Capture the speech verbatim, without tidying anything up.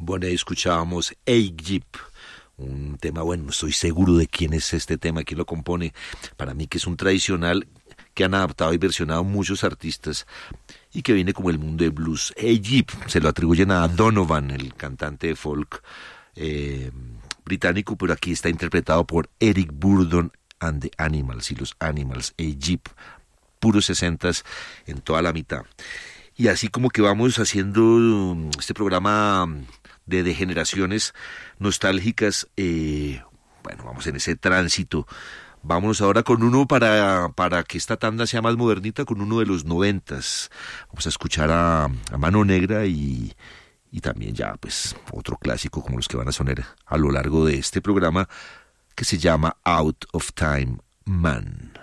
Bueno, ahí escuchábamos Egypt, un tema, bueno, no estoy seguro de quién es este tema, quién lo compone. Para mí que es un tradicional que han adaptado y versionado muchos artistas y que viene como el mundo del blues. Egypt se lo atribuyen a Donovan, el cantante de folk eh, británico, pero aquí está interpretado por Eric Burdon and the Animals y los Animals. Egypt, puros sesentas en toda la mitad. Y así como que vamos haciendo este programa de degeneraciones nostálgicas, eh, bueno, vamos en ese tránsito. Vámonos ahora con uno para, para que esta tanda sea más modernita, con uno de los noventas. Vamos a escuchar a, a Mano Negra y, y también ya pues otro clásico como los que van a sonar a lo largo de este programa, que se llama Out of Time Man.